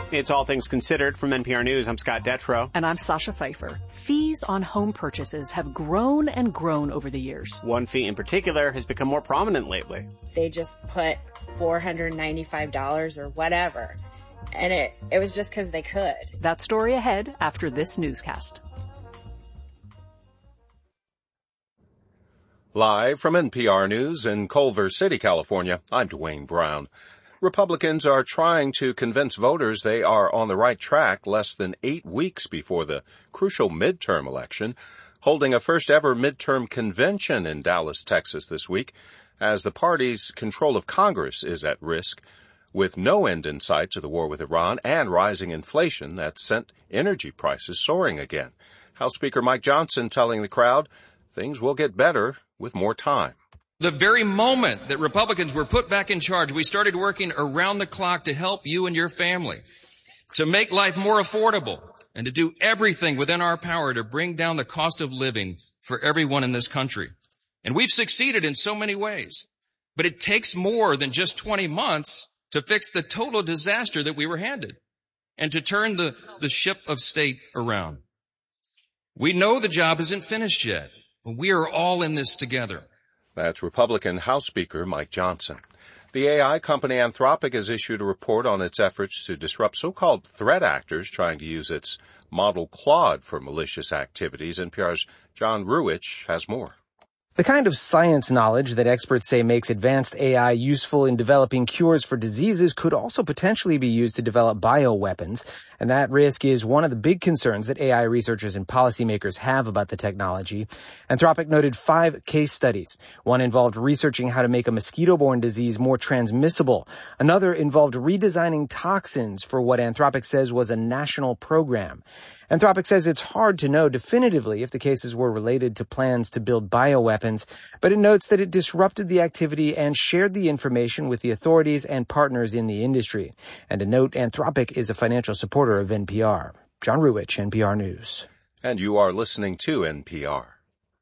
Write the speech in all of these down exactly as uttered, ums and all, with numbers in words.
It's All Things Considered from N P R News. I'm Scott Detrow. And I'm Sasha Pfeiffer. Fees on home purchases have grown and grown over the years. One fee in particular has become more prominent lately. They just put four hundred ninety-five dollars or whatever. And it, it was just because they could. That story ahead after this newscast. Live from N P R News in Culver City, California, I'm Dwayne Brown. Republicans are trying to convince voters they are on the right track less than eight weeks before the crucial midterm election, holding a first-ever midterm convention in Dallas, Texas this week, as the party's control of Congress is at risk, with no end in sight to the war with Iran and rising inflation that sent energy prices soaring again. House Speaker Mike Johnson telling the crowd things will get better with more time. The very moment that Republicans were put back in charge, we started working around the clock to help you and your family, to make life more affordable, and to do everything within our power to bring down the cost of living for everyone in this country. And we've succeeded in so many ways. But it takes more than just twenty months to fix the total disaster that we were handed and to turn the, the ship of state around. We know the job isn't finished yet, but we are all in this together. That's Republican House Speaker Mike Johnson. The A I company Anthropic has issued a report on its efforts to disrupt so-called threat actors trying to use its model Claude for malicious activities. N P R's John Ruwitch has more. The kind of science knowledge that experts say makes advanced A I useful in developing cures for diseases could also potentially be used to develop bioweapons. And that risk is one of the big concerns that A I researchers and policymakers have about the technology. Anthropic noted five case studies. One involved researching how to make a mosquito-borne disease more transmissible. Another involved redesigning toxins for what Anthropic says was a national program. Anthropic says it's hard to know definitively if the cases were related to plans to build bioweapons, but it notes that it disrupted the activity and shared the information with the authorities and partners in the industry. And to note, Anthropic is a financial supporter of N P R. John Ruwitch, N P R News. And you are listening to N P R.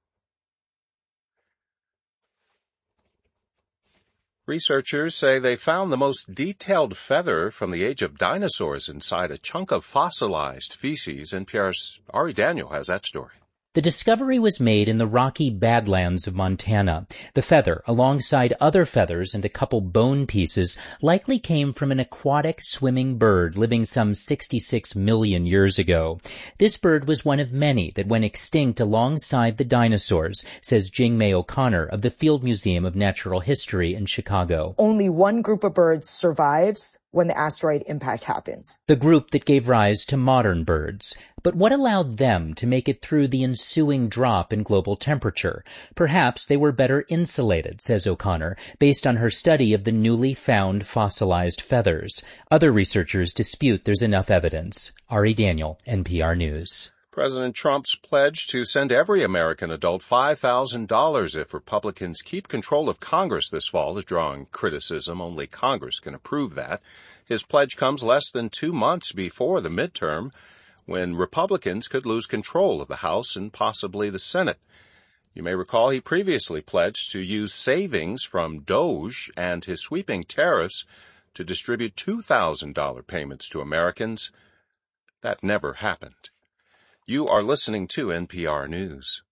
Researchers say they found the most detailed feather from the age of dinosaurs inside a chunk of fossilized feces. N P R's Ari Daniel has that story. The discovery was made in the rocky Badlands of Montana. The feather, alongside other feathers and a couple bone pieces, likely came from an aquatic swimming bird living some sixty-six million years ago. This bird was one of many that went extinct alongside the dinosaurs, says Jing-May O'Connor of the Field Museum of Natural History in Chicago. Only one group of birds survives when the asteroid impact happens. The group that gave rise to modern birds. But what allowed them to make it through the ensuing drop in global temperature? Perhaps they were better insulated, says O'Connor, based on her study of the newly found fossilized feathers. Other researchers dispute there's enough evidence. Ari Daniel, N P R News. President Trump's pledge to send every American adult five thousand dollars if Republicans keep control of Congress this fall is drawing criticism. Only Congress can approve that. His pledge comes less than two months before the midterm, when Republicans could lose control of the House and possibly the Senate. You may recall he previously pledged to use savings from DOGE and his sweeping tariffs to distribute two thousand dollars payments to Americans. That never happened. You are listening to N P R News.